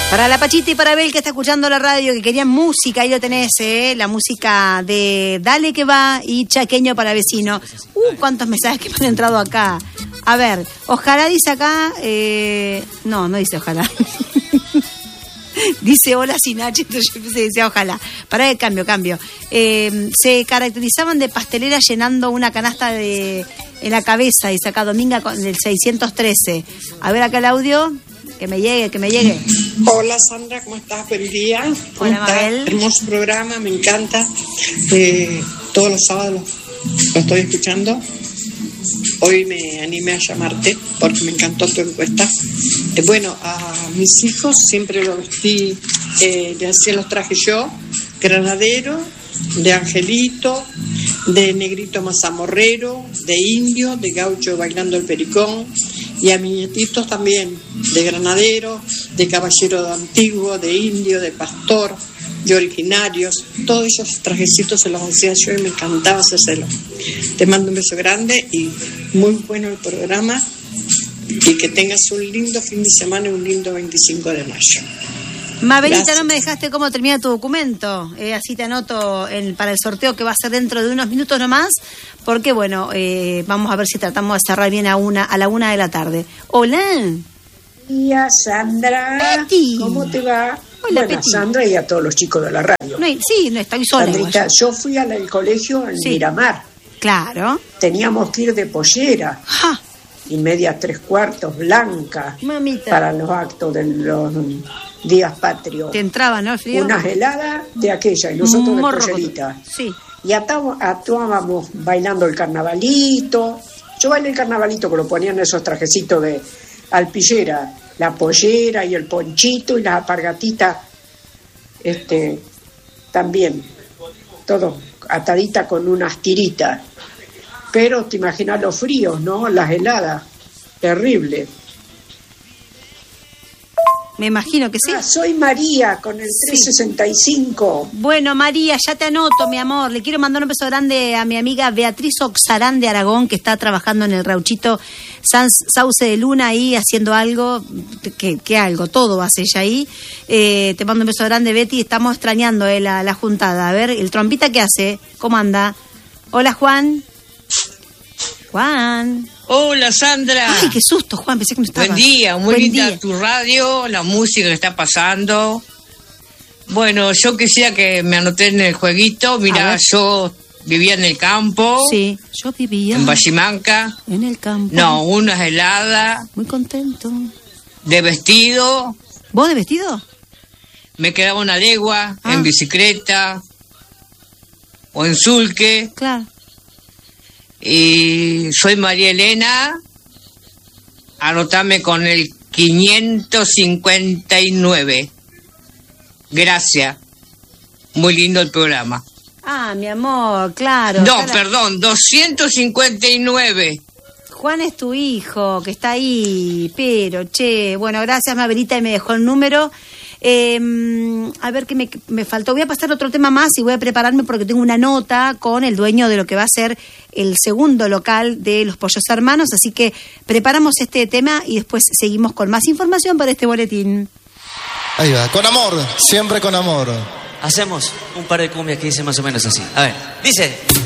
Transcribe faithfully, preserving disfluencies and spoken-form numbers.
Para la Pachita y para Abel que está escuchando la radio, que querían música, ahí lo tenés, ¿eh? La música de Dale que va y Chaqueño para vecino. Uh, cuántos mensajes que me han entrado acá. A ver, ojalá dice acá, eh... no, no dice ojalá. Dice hola sin H, entonces yo pensé que decía ojalá. Para el cambio, cambio. Eh, se caracterizaban de pastelera llenando una canasta de en la cabeza, dice acá Dominga con el seiscientos trece. A ver acá el audio. Que me llegue, que me llegue. Hola Sandra, ¿cómo estás? Buen día. ¿Cómo Hola, estás? Mabel. Hermoso programa, me encanta. Eh, todos los sábados lo estoy escuchando. Hoy me animé a llamarte porque me encantó tu encuesta. Eh, bueno, a mis hijos siempre los vestí, eh, le hacía los trajes yo, granadero, de angelito, de negrito mazamorrero, de indio, de gaucho bailando el pericón, y a mis nietitos también, de granadero, de caballero de antiguo, de indio, de pastor, de originarios. Todos esos trajecitos se los hacía yo y me encantaba hacérselos. Te mando un beso grande y muy bueno el programa, y que tengas un lindo fin de semana y un lindo veinticinco de mayo. Mabelita, Gracias. no me dejaste cómo termina tu documento, eh, así te anoto en, para el sorteo que va a ser dentro de unos minutos nomás, porque bueno, eh, vamos a ver si tratamos de cerrar bien a una a la una de la tarde. Hola. Hola Sandra, Peti. ¿Cómo te va? Hola, bueno, Peti. Sandra y a todos los chicos de la radio. No hay, sí, no estoy sola. Sandrita, igual. yo fui al al colegio en Sí. Miramar. Claro. Teníamos que ir de pollera Ja, y media tres cuartos blanca mamita. para los actos de los días patrios. Te entraba, ¿no, el frío? Unas heladas de aquella y nosotros de Morro. pollerita. Sí. Y atamos- actuábamos bailando el carnavalito. Yo bailé el carnavalito que lo ponían esos trajecitos de alpillera, la pollera y el ponchito y las apargatitas, este, también, todo atadita con unas tiritas. Pero te imaginas los fríos, ¿no? Las heladas, terrible. Me imagino que sí. Ah, soy María con el trescientos sesenta y cinco. Bueno, María, ya te anoto, mi amor. Le quiero mandar un beso grande a mi amiga Beatriz Oxarán de Aragón, que está trabajando en el Rauchito San, Sauce de Luna ahí, haciendo algo, que, que algo, todo hace ella ahí. Eh, te mando un beso grande, Betty. Estamos extrañando eh, la, la juntada. A ver, ¿el trompita qué hace? ¿Cómo anda? Hola, Juan. Juan. Hola Sandra. Ay, qué susto, Juan, pensé que no estaba. Buen día, muy Buen linda día. tu radio, la música que está pasando. Bueno, yo quisiera que me anoté en el jueguito. A Mirá, ver. yo vivía en el campo, Sí, yo vivía en Vallimanca. en el campo. No, unas heladas, Muy contento. de vestido. ¿Vos de vestido? Me quedaba una legua, Ah. en bicicleta o en sulque. Claro. Y soy María Elena. Anotame con el quinientos cincuenta y nueve. Gracias. Muy lindo el programa. Ah, mi amor, claro. No, Claro. perdón, doscientos cincuenta y nueve. Juan es tu hijo, que está ahí, pero, che, bueno, gracias, Mabelita, y me dejó el número. Eh, a ver qué me, me faltó. Voy a pasar otro tema más y voy a prepararme porque tengo una nota con el dueño de lo que va a ser el segundo local de Los Pollos Hermanos, así que preparamos este tema y después seguimos con más información para este boletín. Ahí va, con amor, siempre con amor. Hacemos un par de cumbias que dicen más o menos así. A ver, dice...